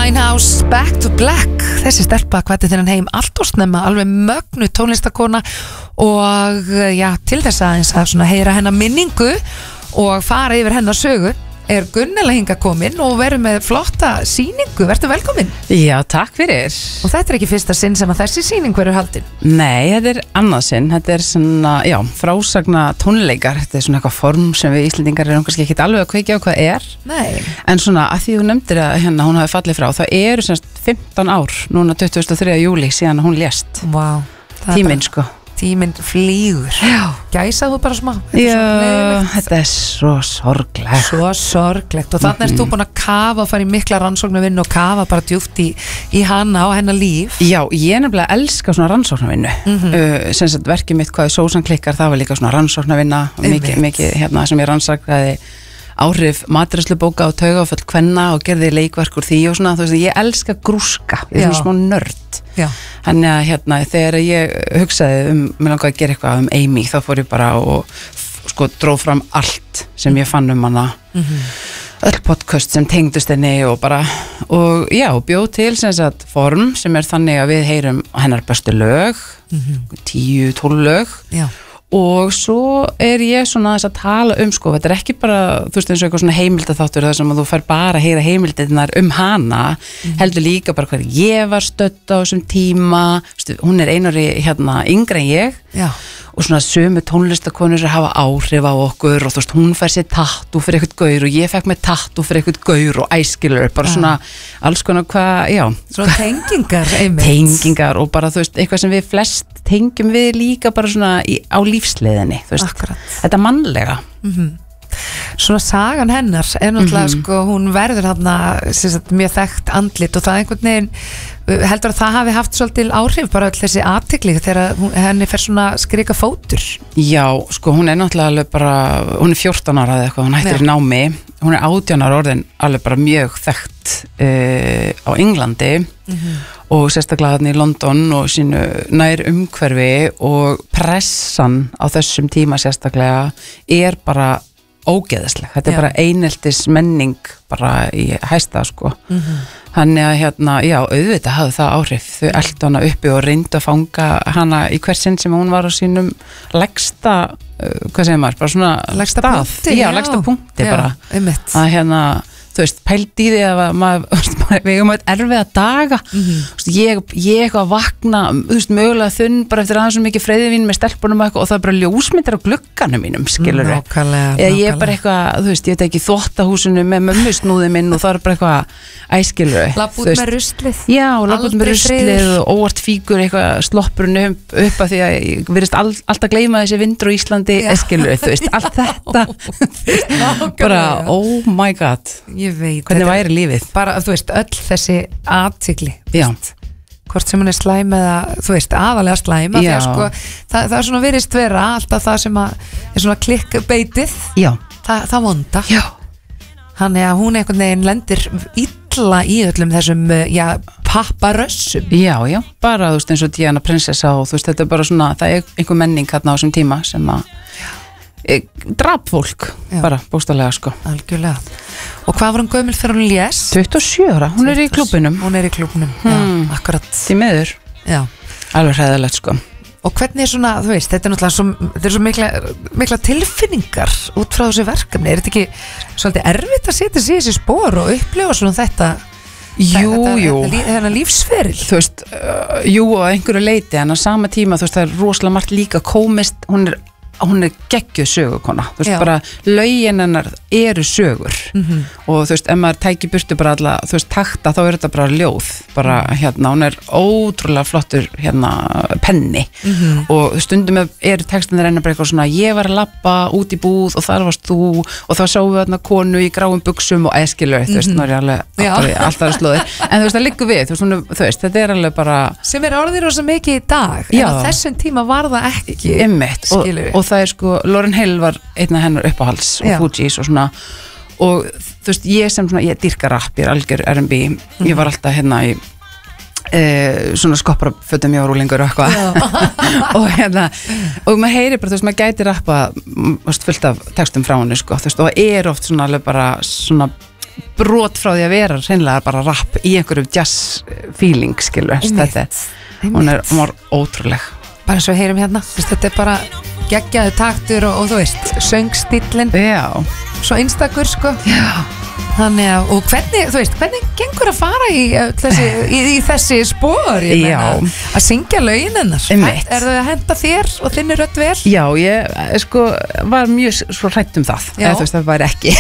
Winehouse, Back to Black. Þessi stelpa hvætti þennan heim allt og snemma, alveg mögnu tónlistakona og já, til þess aðeins að svona heyra hennar minningu og fara yfir hennar sögu Gunnela hingað komin og verður með flotta sýningu, verður velkomin. Já, takk fyrir. Og þetta ekki fyrsta sinn sem að þessi sýning verður haldin? Nei, þetta annað sinn, þetta svona, já, frásagna tónleikar, þetta svona eitthvað form sem við Íslendingar erum kannski ekki alveg að kveikja á hvað Nei. En svona, að því þú nefndir að hérna hún hafi fallið frá, þá eru semst 15 ár, núna 23. júlí síðan að hún lést. Vá. Tíminn, sko. Tíminn flýgur. Já. Gæsaðu bara smá. Já, þetta svo sorglegt. Svo sorglegt og þannig þú búin að kafa og fara í mikla rannsóknarvinnu og kafa bara djúpt í hana og hennar líf. Já, ég nefnilega elska svona rannsóknarvinnu. Sem sagt verkið mitt hvað sósan klikkar, það var líka svona rannsóknarvinna mikið hérna sem ég rannsakaði áhrif matreiðslubóka og taugaföll kvenna og gerði leikverk úr því og svona, þú veist, ég elska grúska, ég er svona smá nörd. Já. Þannig að hérna, þegar ég hugsaði mér langaði að gera eitthvað Amy, þá fór ég bara og sko dróð fram allt sem ég fann hana, öll podcast sem tengdust henni og bara, og já, bjóð til sem sagt form sem þannig að við heyrum hennar bestu lög, 10-12 lög. Já. Og svo ég svona þess að tala sko, þetta ekki bara, þú veist eins og eitthvað svona heimildaþáttur þar sem að þú fær bara að heyra heimildirnar hana, heldur líka bara hvað ég var stödd á þessum tíma, hún einari hérna yngri en ég. Já. Og svona sömu tónlistakonur hafa áhrif á okkur og þú veist, hún fær sér tattoo fyrir eitthvað gaur og ég fekk mér tattoo fyrir eitthvað gaur og æskilur, bara svona alls konar hvað, já. Svona tengingar einmitt. Tengingar og bara þú veist, eitthvað sem við flest tengjum við líka bara svona á lífsleiðinni, þú veist. Akkurat. Þetta mannlega. Svona sagan hennar náttúrulega sko, hún verður þarna mjög þekkt andlit og það einhvern veginn heldur að það hafi haft svolítil áhrif bara öll þessi athygli þegar henni fer svona skrika fótur. Já, sko hún náttúrulega alveg bara, hún 14 ára eða eitthvað, hún hættir í námi, hún 18 ára orðin alveg bara mjög þekkt á Englandi og sérstaklega þarna í London og sínu nær umhverfi og pressan á þessum tíma sérstaklega bara ógeðsleg, þetta bara eineltis menning bara í hæsta sko. Þannig að hérna, já, auðvitað hafði það áhrif, þau eltu hana uppi og reyndu að fanga hana í hver sinn sem hún var á sínum lægsta, hvað segir maður, bara svona lægsta punkti, já, lægsta punkti bara, einmitt. Að hérna þú veist, pældi í því að við hefum erfiða daga ég eitthvað að vakna þú veist, mögulega þunn bara eftir aðeins svo mikið freyðivín með stelpunum og það bara ljósmyndir á glugganum mínum, skilur nákvæmlega. Ég bara eitthvað, þú veist, ég veit ekki þvottahúsinu með mömmusnúði minn og það er bara eitthvað æskilur. Lapp út með ruslið. Já, lapp út með ruslið og óvart fíkur eitthvað sloppurinn upp að því að ég virðist alltaf gleyma þessi vindur á Íslandi, skilur, þú veist, allt þetta bara, oh my god. Ég veit. Hvernig væri lífið? Bara, þú veist, öll þessi athygli. Já. Hvort sem hún slæm eða, þú veist, aðalega slæm. Þegar sko, það svona virðist vera alltaf það sem svona klikkbeitið. Já. Það vonda. Já. Þannig að hún einhvern veginn lendir illa í öllum þessum, papparössum. Já, bara, þú veist, eins og Diana prinsessa og þú veist, þetta bara svona, það einhver menning hérna á þessum tíma sem að drap fólk, bara bókstaflega sko. Algjörlega. Og hvað var hún gömul þegar hún lést? 27 ára, hún í klúbbinum. Hún í klúbbinum, já, akkurat. Því miður. Já. Alveg hræðilegt sko. Og hvernig svona, þú veist, þetta náttúrulega svo mikla tilfinningar út frá þessu verkefni. Þetta ekki svolítið erfitt að setja sig í þessi spor og upplifa svona þetta Jú. Þetta lífsferil. Þú veist, jú á einhverju leiti en á sama tíma, þú veist, það rosalega margt líka komist, hún geggjuð sögukona, þú veist, bara lögin hennar eru sögur og þú veist, ef maður tæki burtu bara alla, þú veist, takta, þá þetta bara ljóð bara hérna, hún ótrúlega flottur hérna penni og stundum eru textinir hennar bara eitthvað svona, ég var að labba út í búð og þar varst þú og þá sáum við hérna konu í gráum buxum og æskilur, þú veist, það alveg alltaf slóðir, en þú veist, það liggur við þú veist, þetta alveg bara sem orðið rosa mikið í dag, en á þessum tíma var það ekki einmitt, og það sko, Lauryn Hill var einn af hennar uppáhalds og Fugees og svona og þú veist, ég dýrka rapp, ég algjör R&B, ég var alltaf hérna í svona skopparafötum ég var rúlingur og eitthvað og hérna, og maður heyri bara, þú veist, maður gæti rappa fullt af textum frá henni, sko, þú veist, og það oft svona alveg bara svona brot frá því að vera hreinlega bara rap í einhverju jazz feeling, skilur hún var ótrúleg. Bara eins og við heyrum hérna, þetta bara geggjaði taktur og þú veist, söngstíllinn. Já. Svo einstakur, sko. Já. Þannig að, og hvernig, þú veist, hvernig gengur að fara í þessi spór, ég meina, að syngja lögin hennar? Er þau að henda þér og þinni rödd vel? Já, ég sko var mjög svo hrætt það, eða þú veist, það var ekki.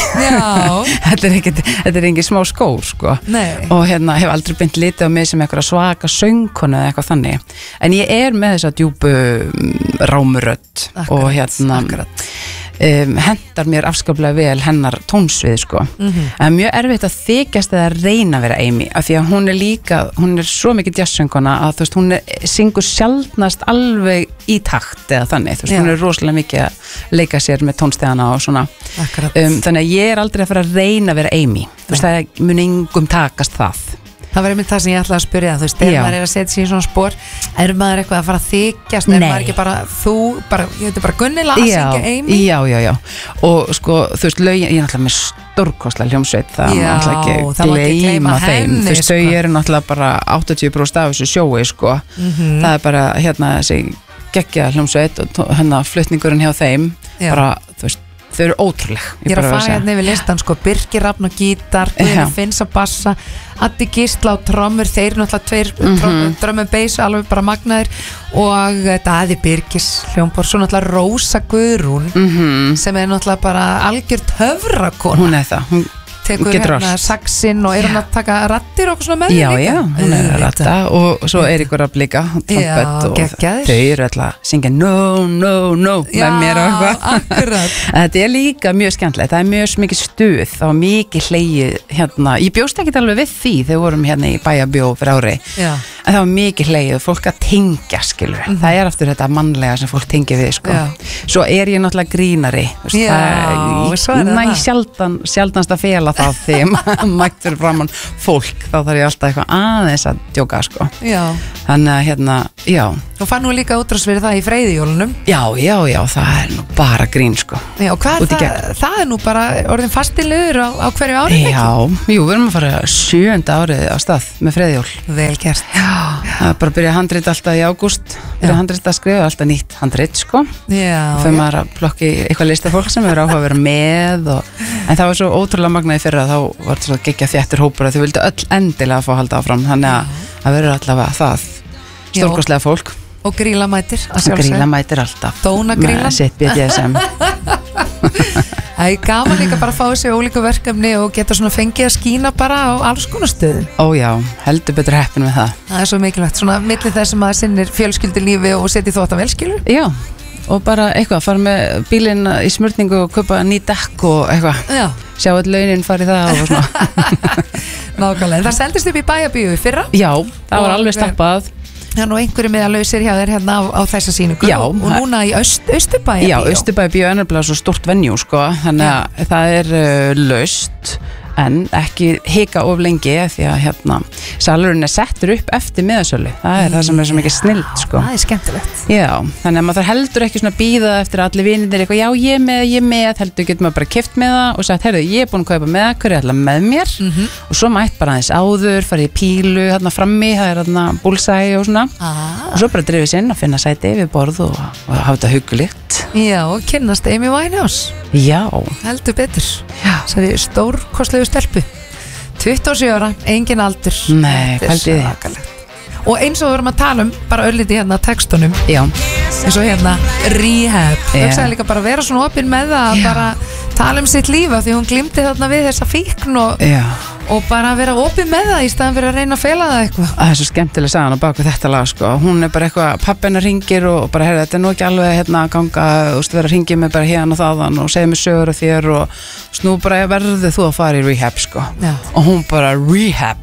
Þetta er engin smá skór, sko. Nei. Og hérna, hef aldrei beint litið á mig sem eitthvað svaka söngkonu eða eitthvað þannig. En ég er með þessa djúpu rámurödd og hérna... Akkurat. Hendar mér afskaplega vel hennar tónsvið, sko. En mjög erfitt að þykjast eða reyna að vera Amy, af því að hún er svo mikið jazzsöngkona að þú veist, hún syngur sjaldnast alveg í takt eða þannig, þú veist, hún er rosalega mikið að leika sér með tónstegana og svona. Þannig að ég er aldrei að fara að reyna að vera Amy, þú veist, það mun engum takast það. Það var einmitt það sem ég ætlaði að spyrja, þú veist, ef maður er að setja sig í svona spór, maður eitthvað að fara að þykjast, maður ekki bara ég veit bara Gunnila að syngja Amy? Já, og sko, þú veist, lögin, ég er náttúrulega með stórkostlega hljómsveit, það má náttúrulega ekki gleyma þeim, þú veist, þau eru náttúrulega bara 80% af þessu sjói, sko, það er bara, hérna, þessi geggja hljómsveit og hérna flutningurinn hjá þeim, bara, þú veist, þau eru ótrúleg. Ég er að fara hérna yfir listan, sko, Birgir Rafn og gítar, Guðni Finns á bassa, Addi Gísla á trommur, þeir eru náttúrulega tveir drum and bass, alveg bara magnaðir, og Daði Birgis hljómbor, svo náttúrulega Rósa Guðrún sem er náttúrulega bara algjör töfrakona. Hún er það, hún tekur hérna saxinn og er hún að taka rattir og svona með þér líka? Já, hún er að ratta og svo Eiríkur Rafn líka, trompett, og þau eru alltaf að syngja no með mér og eitthvað. Þetta er líka mjög skemmtilegt, það er mjög mikið stuð, það var mikið hlegið hérna, ég bjóst ekki alveg við því þegar við vorum hérna í Bæjarbjó fyrir ári, en það var mikið hlegið og fólk að tengja, skilur, það er aftur þetta mannlega sem fólk tengja við, sko. Svo er ég náttúrulega grínari, sjaldanst að fela það þegar mætt fyrir framann fólk, þá þarf ég alltaf eitthvað aðeins að djóka, sko. Þannig að hérna, Þú fann nú líka útrás fyrir það í Freyðijólunum. Já, það er nú bara grín, sko. Já, og hvað er það? Það er nú bara orðin fastilegur á hverju ári, ekki? Jú, við erum að fara 7. árið á stað með Freyðijól. Vel gert. Það er bara að byrja handrit alltaf í ágúst, byrja handrit að skrifa, alltaf nýtt handrit, sko. Fyrir maður að plokki eitthvað lista fólk sem er áhuga að vera með en það var svo ótrúlega magnaði fyrir að þá var þetta geggja þéttur hópur að þau vildu öll endilega fá að halda áfram, þannig að það verður allavega það stórkostlega fólk. Og grílamætir að sjálfsögðu. Grílamætir alltaf. Dónagrílan. Sitt BDSM. Það er gaman líka bara að fá þessi ólíku verkefni og geta svona fengið að skína bara á alls konar stöðum. Já, heldur betur heppin með það. Það er svo mikilvægt, svona milli þess að maður sinnir fjölskyldulífi og setja þvóttavél, skilur. Já, og bara eitthvað, fara með bílinn í smurningu og kaupa ný dekk og eitthvað. Sjá all launin farið það og svona. Nákvæmlega, það seldist upp í Bæjarbíu í fyrra. Já, það var alveg stappað. Þannig að einhverju með að lausir hjá þér hérna á þessa sýningu og núna í Austurbæjarbíu. Já, Austurbæjarbíu er nefnilega svo stórt venjú, sko, þannig að það er laust en ekki hika of lengi því að hérna salurinn er settur upp eftir miðasölu, það er það sem er svo mikið snild, sko. Það er skemmtilegt. Já, þannig að maður þarf heldur ekki svona bíða eftir að allir vinirnir eitthvað, já ég með, heldur getur maður bara keypt með það og sagt, heyrðu, ég er búin að kaupa með, hverju ætla með mér og svo mætt bara aðeins áður, farið í pílu hérna frammi, það er hérna búlsæi og svona og svo bara drifið sinn að finna sæti við borð og hafa þetta huggulíkt. Já, og kynnast Amy Winehouse. Já. Heldur betur. Sæði stórkostlegu stelpu. 27 ára, engin aldur. Nei, pældi þið. Og eins og við vorum að tala bara örlítið hérna textunum. Já. Eins og hérna rehab. Ég sagði líka bara vera svona opinn með það að bara tala sitt lífa því hún glimti þarna við þessa fíkn og bara vera opinn með það í staðan fyrir að reyna að fela það eitthvað. Það er svo skemmtileg sagan á baku þetta lag, sko. Hún er bara eitthvað, pappina ringir og bara, heyrðu, þetta er nú ekki alveg hérna að ganga, þú veist, vera að ringja mig bara hérna og þaðan og segja mig sögur af þér og snú bara verður þú að fara í rehab, sko. Og hún bara, rehab?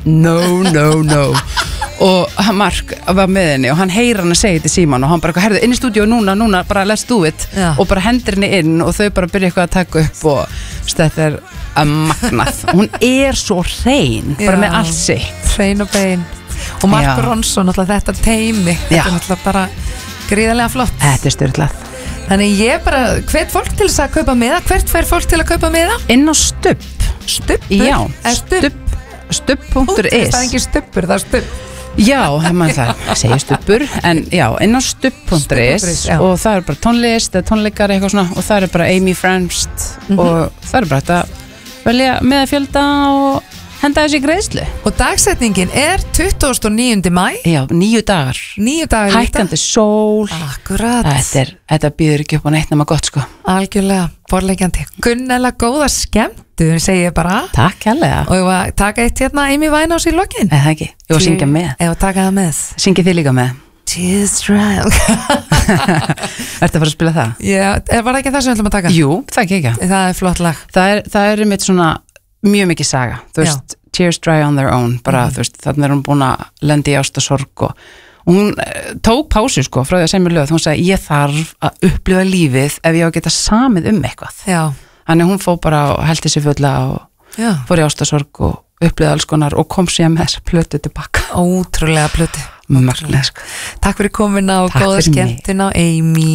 No. Og Mark var með henni og hann heyr hann að segja þetta í síman og hann bara, heyrðu, inn í stúdíu núna, bara let's do it og bara hendur henni inn og þau bara byrja eitthvað að taka upp og þetta er magnað. Hún er svo hrein, bara með allt sitt. Hrein og bein. Og Mark Ronson, þetta teimi, þetta er náttúrulega bara gríðarlega flott. Þetta er styrlað. Þannig ég bara, hvert fólk til þess að kaupa miða? Hvert fer fólk til að kaupa miða? Inn á Stubb. Stubbur? Já, stubb.is. Það er ekki stubbur, það er stubb. Já, það segir stubbur, en já, inn á stubb.is og það er bara tónlist eða tónleikar eitthvað svona og það er bara Amy Fremst og það er bara þetta velja með fjölda og henda þessi greiðslu. Og dagsetningin er 29. maí. Já, 9 dagar. 9 dagar. Hækkandi sól. Akkurat. Þetta býður ekki upp á neitt nema gott sko. Algjörlega, borleikjandi. Gunnela, góða skemmtun, segi ég bara. Takk hérlega. Og ég var að taka eitt hérna Amy Winehouse í lokin. Eða ekki, ég var að syngja með. Ég var að taka það með. Syngið þið líka með? Just right. Ertu að fara að spila það? Já, var það ekki það sem við ætlum að taka? Jú, það ekki ekki. Það er flott lag. Það er mitt svona mjög mikið saga, þú veist, Tears Dry on Their Own, bara þú veist, þannig er hún búin að lendi í ást og sorg og hún tók pásu sko frá því að segja mér lög, hún sagði ég þarf að upplifa lífið ef ég á að geta samið eitthvað. Já. Þannig hún fór bara og heldi sér fulla og fór í ást og sorg og upplifaði alls konar og kom sér með þessa plötu tilbaka. Ótrúlega plötu. Mögnulega sko. Takk fyrir komuna og góða skemmtun á Amy.